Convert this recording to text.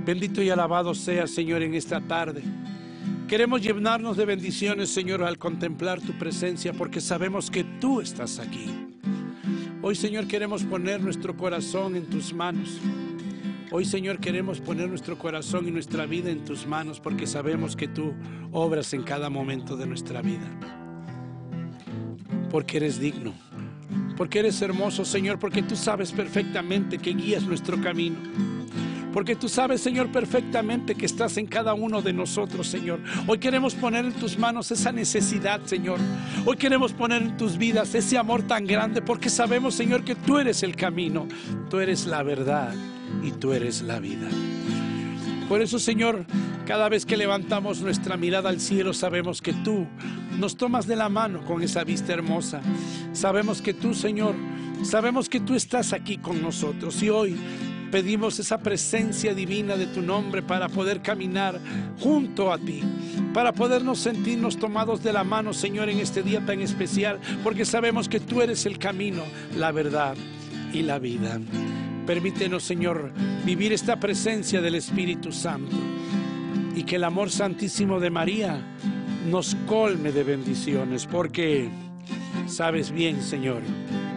Bendito y alabado sea, Señor, en esta tarde. Queremos llenarnos de bendiciones, Señor, al contemplar tu presencia, porque sabemos que tú estás aquí. Hoy, Señor, queremos poner nuestro corazón en tus manos. Hoy, Señor, queremos poner nuestro corazón y nuestra vida en tus manos, porque sabemos que tú obras en cada momento de nuestra vida. Porque eres digno, porque eres hermoso, Señor, porque tú sabes perfectamente que guías nuestro camino. Porque tú sabes, Señor, perfectamente que estás en cada uno de nosotros, Señor. Hoy queremos poner en tus manos esa necesidad, Señor. Hoy queremos poner en tus vidas ese amor tan grande, porque sabemos, Señor, que tú eres el camino, tú eres la verdad y tú eres la vida. Por eso, Señor, cada vez que levantamos nuestra mirada al cielo, sabemos que tú nos tomas de la mano con esa vista hermosa. Sabemos que tú, Señor, sabemos que tú estás aquí con nosotros, y hoy pedimos esa presencia divina de tu nombre para poder caminar junto a ti, para podernos sentirnos tomados de la mano, Señor, en este día tan especial, porque sabemos que tú eres el camino, la verdad y la vida. Permítenos, Señor, vivir esta presencia del Espíritu Santo, y que el amor santísimo de María nos colme de bendiciones, porque sabes bien, Señor,